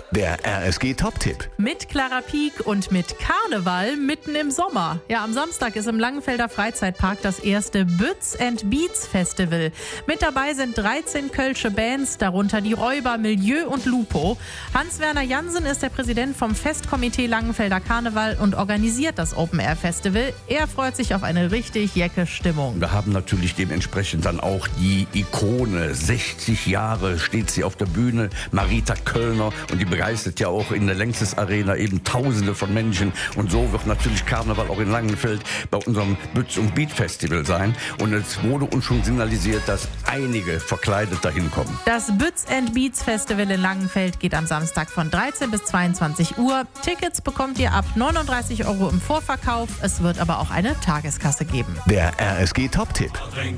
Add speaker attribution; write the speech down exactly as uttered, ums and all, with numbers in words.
Speaker 1: Der R S G-Top-Tipp.
Speaker 2: Mit Clara Pieck und mit Karneval mitten im Sommer. Ja, am Samstag ist im Langenfelder Freizeitpark das erste Bütz and Beats Festival. Mit dabei sind dreizehn kölsche Bands, darunter die Räuber, Milieu und Lupo. Hans-Werner Jansen ist der Präsident vom Festkomitee Langenfelder Karneval und organisiert das Open-Air-Festival. Er freut sich auf eine richtig jecke Stimmung.
Speaker 3: Wir haben natürlich dementsprechend dann auch die Ikone. sechzig Jahre steht sie auf der Bühne, Marita Köllner, und die begeistert ja auch in der Längstes Arena eben Tausende von Menschen. Und so wird natürlich Karneval auch in Langenfeld bei unserem Bütz und Beat Festival sein. Und es wurde uns schon signalisiert, dass einige verkleidet dahin kommen.
Speaker 2: Das Bütz and Beats Festival in Langenfeld geht am Samstag von dreizehn bis zweiundzwanzig Uhr. Tickets bekommt ihr ab neununddreißig Euro im Vorverkauf. Es wird aber auch eine Tageskasse geben.
Speaker 1: Der R S G-Top-Tipp.